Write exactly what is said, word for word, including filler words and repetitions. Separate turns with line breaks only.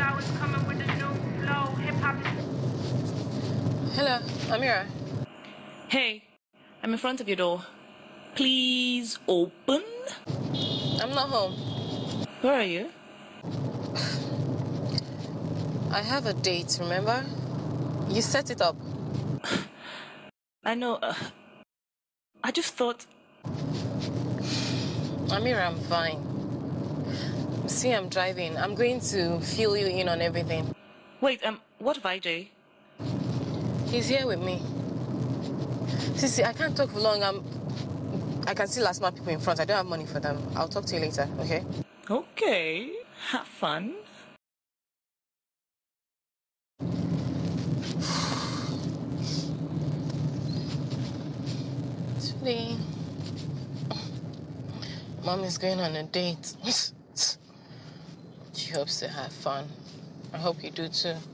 Flow is coming with a new flow. Hip hop is.
Hello, Amira.
Hey, I'm in front of your door. Please open.
I'm not home.
Where are you?
I have a date, remember? You set it up.
I know. Uh, I just thought.
Amira, I'm fine. See, I'm driving. I'm going to fill you in on everything.
Wait, um, what if I do?
He's here with me. See, see, I can't talk for long. I'm. I can still ask my people in front. I don't have money for them. I'll talk to you later, okay?
Okay. Have fun.
Sweetie, Mom is going on a date. She hopes to have fun. I hope you do too.